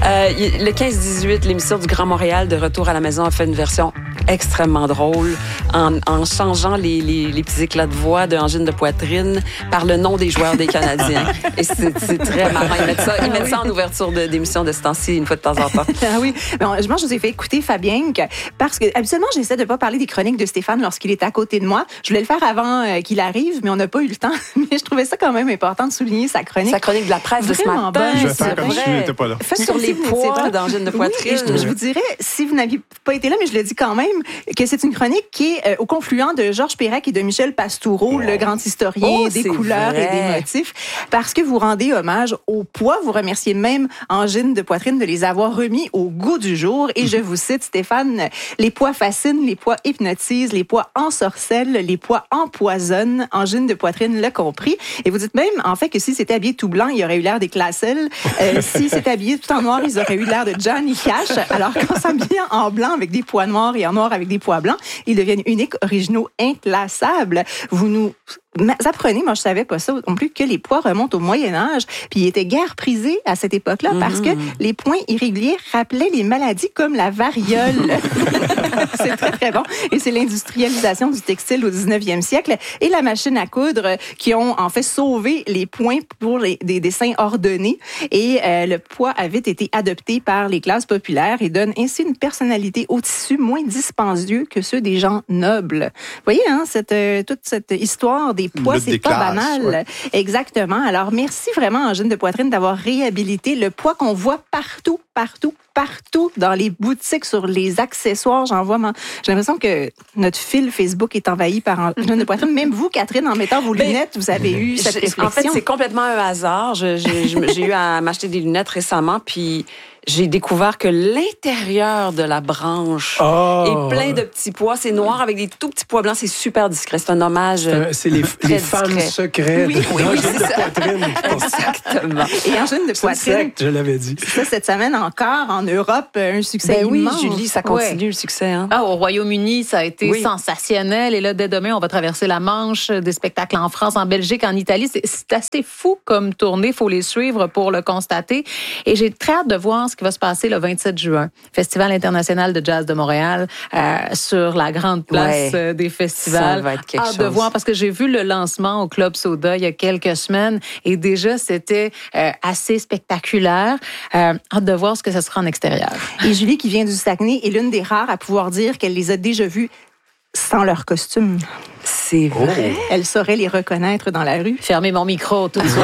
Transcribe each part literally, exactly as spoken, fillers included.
Euh, le quinze dix-huit, l'émission du Grand Montréal de Retour à la maison a fait une version extrêmement drôle en, en changeant les, les, les petits éclats de voix de angine de poitrine par le nom des joueurs des Canadiens. Et c'est, c'est très marrant. Ils mettent ça, ils mettent ça en ouverture de, d'émission de ce temps-ci une fois de temps en temps. Ah oui. Bon, moi, je vous ai fait écouter Fabien parce que habituellement, j'essaie de ne pas parler des chroniques de Stéphane lorsqu'il est à côté de moi. Je voulais le faire avant euh, qu'il arrive, mais on n'a pas eu le temps. Mais je trouvais ça quand même important de souligner sa chronique. Sa chronique de la presse Vraiment de ce matin. bonne. Je vais faire comme si tu n'étais pas là. Faites Sur les poids d'angine de poitrine. Oui, je, je vous dirais, si vous n'aviez pas été là, mais je le dis quand même, que c'est une chronique qui est euh, au confluent de Georges Perec et de Michel Pastoureau, oh. le grand historien oh, des couleurs vrai. et des motifs, parce que vous rendez hommage au poids. Vous remerciez même Angine de poitrine de les avoir remis au goût du jour. Et je vous cite, Stéphane, les poids fascinent, les poids hypnotisent, les poids ensorcellent, les poids empoisonnent. Angine de poitrine l'a compris. Et vous dites même, en fait, que si c'était habillé tout blanc, il aurait eu l'air des Classel. Euh, si c'était habillé tout en noir, ils auraient eu l'air de Johnny Cash. Alors, quand s'habille en blanc avec des poids noirs et en noir avec des poids blancs, ils deviennent uniques, originaux, inclassables. Vous nous apprenez, moi je savais pas ça non plus, que les poids remontent au Moyen-Âge, puis ils étaient guère prisés à cette époque-là mmh. parce que les points irréguliers rappelaient les maladies comme la variole. C'est très, très bon. Et c'est l'industrialisation du textile au dix-neuvième siècle et la machine à coudre qui ont en fait sauvé les points pour les, des dessins ordonnés. Et euh, le poids a vite été adopté par les classes populaires et donne ainsi une personnalité au tissu moins dispendieux que ceux des gens nobles. Vous voyez, hein, cette, euh, toute cette histoire des poids, c'est pas classes, banal. Ouais. Exactement. Alors, merci vraiment, Angine de poitrine, d'avoir réhabilité le poids qu'on voit partout, partout, partout dans les boutiques, sur les accessoires. J'en vois, j'ai l'impression que notre fil Facebook est envahi par Angine de poitrine. Même vous, Catherine, en mettant vos lunettes, vous avez eu cette je, réflexion. En fait, c'est complètement un hasard. Je, je, j'ai eu à m'acheter des lunettes récemment, puis j'ai découvert que l'intérieur de la branche oh. est plein de petits pois. C'est noir avec des tout petits pois blancs. C'est super discret. C'est un hommage. C'est, un, c'est les, les femmes secrètes. Oui, oui, oui, c'est de ça. Poitrine. Exactement. Et Angine de poitrine. C'est secte, je l'avais dit. Ça, cette semaine encore, en Europe, un succès ben immense. Oui, Julie, ça continue ouais. le succès. Hein? Ah, au Royaume-Uni, ça a été oui. sensationnel. Et là, dès demain, on va traverser la Manche, des spectacles en France, en Belgique, en Italie. C'est, c'est assez fou comme tournée. Il faut les suivre pour le constater. Et j'ai très hâte de voir ce qui va se passer le vingt-sept juin. Festival international de jazz de Montréal, euh, sur la grande place ouais. des festivals. Ça va être quelque hâte chose. de voir, parce que j'ai vu le lancement au Club Soda il y a quelques semaines et déjà, c'était euh, assez spectaculaire. Euh, hâte de voir ce que ce sera en extérieur. Et Julie, qui vient du Saguenay, est l'une des rares à pouvoir dire qu'elle les a déjà vus sans leur costume. C'est vrai. Oh. Elle saurait les reconnaître dans la rue. Fermez mon micro tout de suite.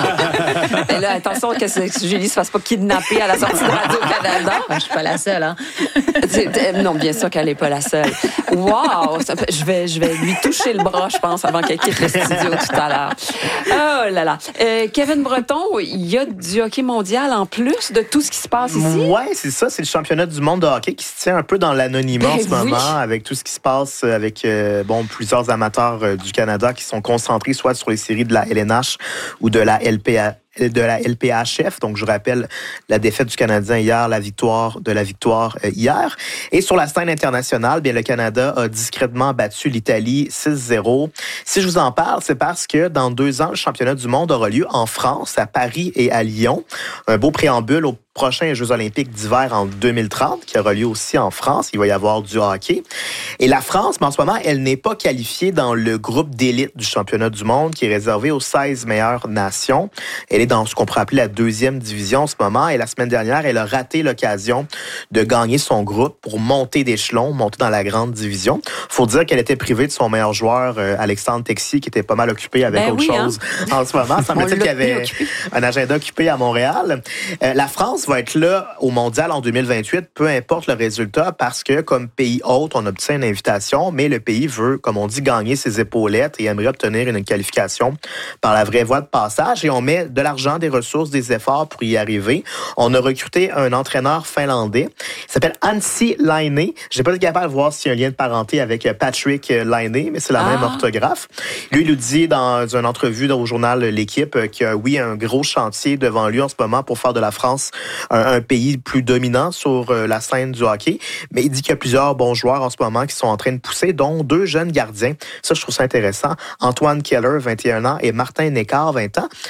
Et là, attention que Julie ne se fasse pas kidnapper à la sortie de Radio-Canada. Je ne suis pas la seule, hein? Non, bien sûr qu'elle n'est pas la seule. Wow! Je vais, je vais lui toucher le bras, je pense, avant qu'elle quitte le studio tout à l'heure. Oh là là. Euh, Kevin Breton, il y a du hockey mondial en plus de tout ce qui se passe ici? Oui, c'est ça. C'est le championnat du monde de hockey qui se tient un peu dans l'anonymat ben en ce oui. moment, avec tout ce qui se passe avec euh, bon, plusieurs amateurs euh, du Canada qui sont concentrés soit sur les séries de la L N H ou de la L P A. de la L P H F. Donc, je rappelle la défaite du Canadien hier, la victoire de la victoire hier. Et sur la scène internationale, bien, le Canada a discrètement battu l'Italie six zéro. Si je vous en parle, c'est parce que dans deux ans, le championnat du monde aura lieu en France, à Paris et à Lyon. Un beau préambule aux prochains Jeux olympiques d'hiver en deux mille trente, qui aura lieu aussi en France. Il va y avoir du hockey. Et la France, mais en ce moment, elle n'est pas qualifiée dans le groupe d'élite du championnat du monde, qui est réservé aux seize meilleures nations. Elle est dans ce qu'on pourrait appeler la deuxième division en ce moment. Et la semaine dernière, elle a raté l'occasion de gagner son groupe pour monter d'échelon, monter dans la grande division. Faut dire qu'elle était privée de son meilleur joueur, euh, Alexandre Texier, qui était pas mal occupé avec ben autre oui, chose hein? en ce moment. Ça me dit qu'il y avait un agenda occupé à Montréal. Euh, la France va être là au Mondial en deux mille vingt-huit, peu importe le résultat, parce que comme pays hôte, on obtient une invitation, mais le pays veut, comme on dit, gagner ses épaulettes et aimerait obtenir une qualification par la vraie voie de passage. Et on met de l'argent, des ressources, des efforts pour y arriver. On a recruté un entraîneur finlandais. Il s'appelle Anssi Laine. Je n'ai pas été capable de voir s'il y a un lien de parenté avec Patrick Laine, mais c'est la ah. même orthographe. Lui, il nous dit dans une entrevue au journal L'Équipe qu'il y a, oui, un gros chantier devant lui en ce moment pour faire de la France un, un pays plus dominant sur la scène du hockey. Mais il dit qu'il y a plusieurs bons joueurs en ce moment qui sont en train de pousser, dont deux jeunes gardiens. Ça, je trouve ça intéressant. Antoine Keller, vingt et un ans, et Martin Neckar, vingt ans.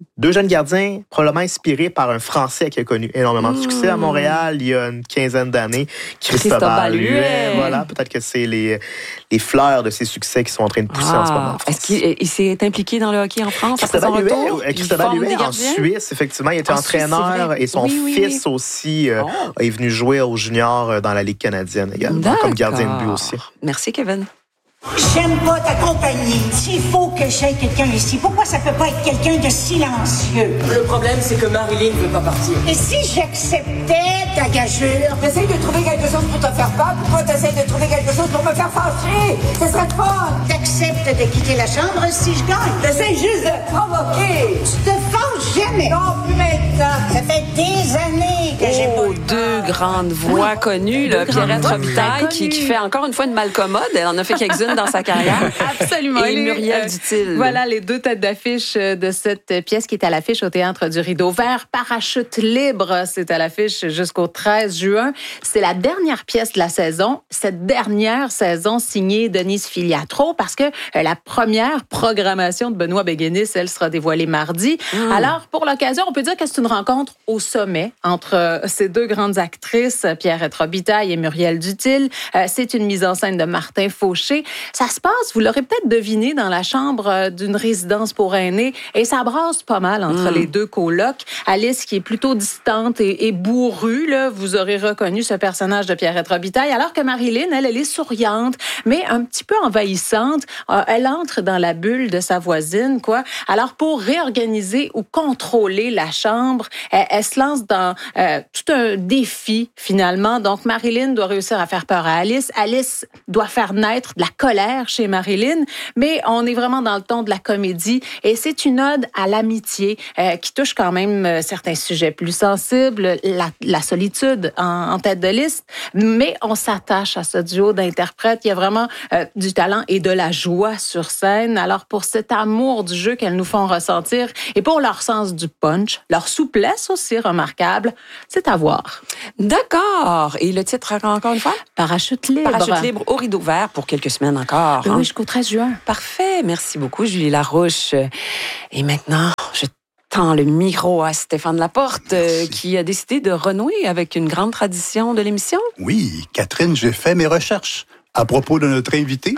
Deux jeunes gardiens, probablement inspirés par un Français qui a connu énormément de succès à Montréal il y a une quinzaine d'années, Cristobal Huet. Voilà, peut-être que c'est les, les fleurs de ses succès qui sont en train de pousser ah, en ce moment en France. Est-ce qu'il il s'est impliqué dans le hockey en France après son Huet, retour? Cristobal Huet en Suisse, effectivement. Il était en entraîneur Suisse, et son oui, oui, fils oui. aussi euh, oh. est venu jouer aux juniors dans la Ligue canadienne également, D'accord. comme gardien de but aussi. Merci, Kevin. J'aime pas ta compagnie. S'il faut que j'aille quelqu'un ici, pourquoi ça peut pas être quelqu'un de silencieux? Le problème, c'est que Marilyn ne veut pas partir. Et si j'acceptais ta gageure? T'essayes de trouver quelque chose pour te faire battre ou toi t'essayes de trouver quelque chose pour me faire fâcher? Ce serait fun! T'acceptes de quitter la chambre si je gagne? T'essayes juste de provoquer! Tu te fâches jamais! Non, plus maintenant! Ça fait des années que oh, j'ai pas eu deux grandes voix oui. connues, là, Pierrette Robitaille, qui, qui fait encore une fois une malcommode. Elle en a fait quelques-unes dans sa carrière. Absolument. Et Muriel euh, Dutil. Voilà les deux têtes d'affiche de cette pièce qui est à l'affiche au Théâtre du Rideau Vert. Parachute libre, c'est à l'affiche jusqu'au treize juin. C'est la dernière pièce de la saison. Cette dernière saison signée Denise Filiatro, parce que euh, la première programmation de Benoît Béguénis, elle sera dévoilée mardi. Mmh. Alors, pour l'occasion, on peut dire que c'est une rencontre au sommet entre euh, ces deux grandes actrices, Pierrette Robitaille et Muriel Dutil. Euh, c'est une mise en scène de Martin Fauché. Ça se passe, vous l'aurez peut-être deviné, dans la chambre d'une résidence pour aînés. Et ça brasse pas mal entre mmh. les deux colocs. Alice, qui est plutôt distante et, et bourrue, là, vous aurez reconnu ce personnage de Pierrette Robitaille, alors que Marilyn, elle, elle est souriante, mais un petit peu envahissante. Euh, elle entre dans la bulle de sa voisine, quoi. Alors, pour réorganiser ou contrôler la chambre, elle, elle se lance dans euh, tout un défi, finalement. Donc, Marilyn doit réussir à faire peur à Alice. Alice doit faire naître de la colère chez Marilyn, mais on est vraiment dans le ton de la comédie et c'est une ode à l'amitié euh, qui touche quand même euh, certains sujets plus sensibles, la, la solitude en, en tête de liste, mais on s'attache à ce duo d'interprètes. Il y a vraiment euh, du talent et de la joie sur scène. Alors pour cet amour du jeu qu'elles nous font ressentir et pour leur sens du punch, leur souplesse aussi remarquable, c'est à voir. D'accord. Et le titre encore une fois? Parachute libre. Parachute libre au Rideau Vert pour quelques semaines encore. Oui, hein? jusqu'au treize juin. Parfait. Merci beaucoup, Julie Larouche. Et maintenant, je tends le micro à Stéphane Laporte, euh, qui a décidé de renouer avec une grande tradition de l'émission. Oui, Catherine, j'ai fait mes recherches à propos de notre invité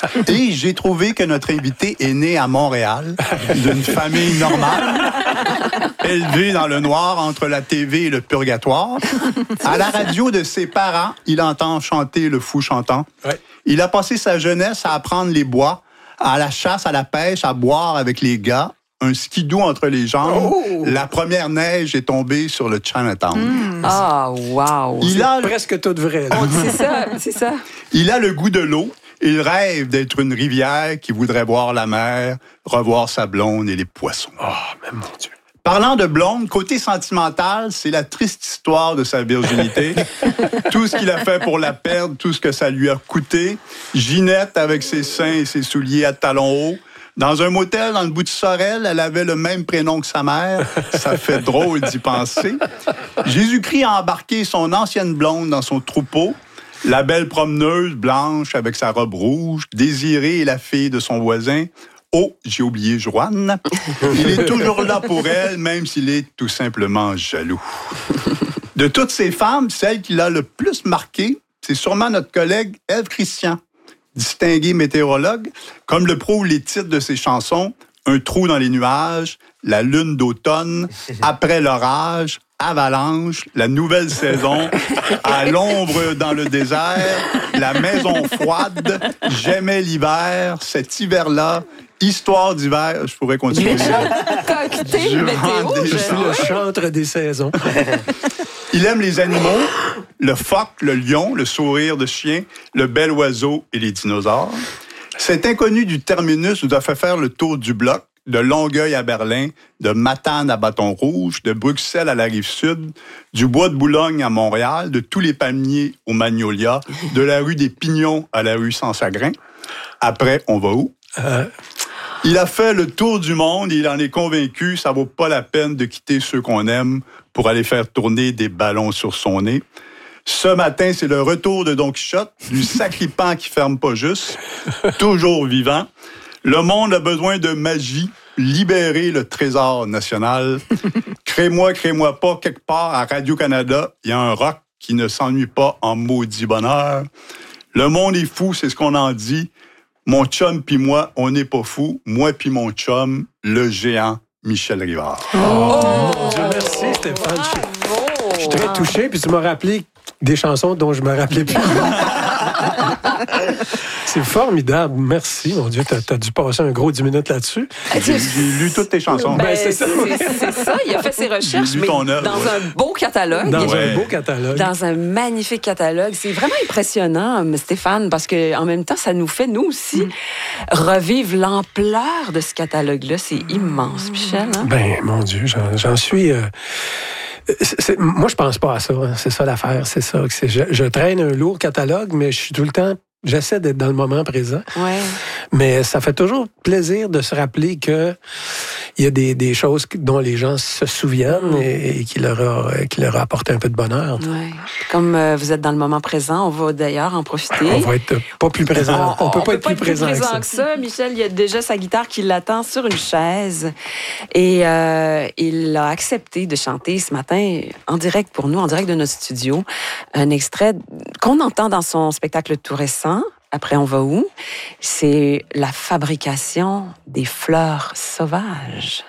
et j'ai trouvé que notre invité est né à Montréal, d'une famille normale, élevé dans le noir entre la T V et le purgatoire. À la radio de ses parents, il entend chanter le fou chantant. Ouais. Il a passé sa jeunesse à apprendre les bois, à la chasse, à la pêche, à boire avec les gars, un skidoo entre les jambes. Oh! La première neige est tombée sur le Chinatown. Mmh. Ah, wow! Il a presque tout vrai. C'est ça, c'est ça. Il a le goût de l'eau. Il rêve d'être une rivière qui voudrait voir la mer, revoir sa blonde et les poissons. Ah, oh, même mon Dieu. Parlant de blonde, côté sentimental, c'est la triste histoire de sa virginité. Tout ce qu'il a fait pour la perdre, tout ce que ça lui a coûté. Ginette avec ses seins et ses souliers à talons hauts. Dans un motel dans le bout de Sorel, elle avait le même prénom que sa mère. Ça fait drôle d'y penser. Jésus-Christ a embarqué son ancienne blonde dans son troupeau. La belle promeneuse blanche avec sa robe rouge. Désirée est la fille de son voisin. Oh, j'ai oublié Joanne. Il est toujours là pour elle, même s'il est tout simplement jaloux. De toutes ces femmes, celle qui l'a le plus marqué, c'est sûrement notre collègue Ève Christian, distinguée météorologue, comme le prouvent les titres de ses chansons, Un trou dans les nuages, La lune d'automne, Après l'orage, Avalanche, La nouvelle saison, À l'ombre dans le désert, La maison froide, J'aimais l'hiver, Cet hiver-là, Histoire d'hiver, je pourrais continuer. Cocktail météo, je suis le chantre des saisons. Il aime les animaux, le phoque, le lion, le sourire de chien, le bel oiseau et les dinosaures. Cet inconnu du terminus nous a fait faire le tour du bloc, de Longueuil à Berlin, de Matane à Bâton-Rouge, de Bruxelles à la Rive-Sud, du Bois de Boulogne à Montréal, de tous les palmiers au Magnolia, de la rue des Pignons à la rue Sans-Chagrin. Après, on va où? Euh... Il a fait le tour du monde et il en est convaincu, ça vaut pas la peine de quitter ceux qu'on aime pour aller faire tourner des ballons sur son nez. Ce matin, c'est le retour de Don Quichotte, du sacripant qui ferme pas juste, toujours vivant. Le monde a besoin de magie, libérer le trésor national. Crée-moi, crée-moi pas, quelque part à Radio-Canada, il y a un rock qui ne s'ennuie pas en maudit bonheur. Le monde est fou, c'est ce qu'on en dit. Mon chum puis moi, on n'est pas fou. Moi puis mon chum, le géant Michel Rivard. Oh, oh mon Dieu, merci Stéphane. Je, je suis très touché, puis tu m'as rappelé des chansons dont je me rappelais plus. C'est formidable. Merci, mon Dieu. T'as, t'as dû passer un gros dix minutes là-dessus. J'ai, j'ai lu toutes tes chansons. Ben, ben, c'est, c'est, ça. c'est, c'est ça. Il a fait ses recherches, mais œuvre, dans ouais. un beau catalogue. Dans ouais. un beau catalogue. Dans un magnifique catalogue. C'est vraiment impressionnant, Stéphane, parce qu'en même temps, ça nous fait, nous aussi, mm. revivre l'ampleur de ce catalogue-là. C'est immense, Michel. Hein? Ben, mon Dieu, j'en, j'en suis... Euh... C'est, c'est, moi, je pense pas à ça. Hein. C'est ça l'affaire. C'est ça. C'est, je, je traîne un lourd catalogue, mais je suis tout le temps... J'essaie d'être dans le moment présent. Ouais. Mais ça fait toujours plaisir de se rappeler que il y a des, des choses dont les gens se souviennent mmh. et, et qui, leur a, qui leur a apporté un peu de bonheur. Ouais. Comme euh, vous êtes dans le moment présent, on va d'ailleurs en profiter. On va être pas plus présent. On, on peut on pas peut être pas plus être présent, plus présent que, que ça. Michel, il y a déjà sa guitare qui l'attend sur une chaise. Et euh, il a accepté de chanter ce matin en direct pour nous, en direct de notre studio, un extrait qu'on entend dans son spectacle tout récent. Après, on va où? C'est la fabrication des fleurs sauvages.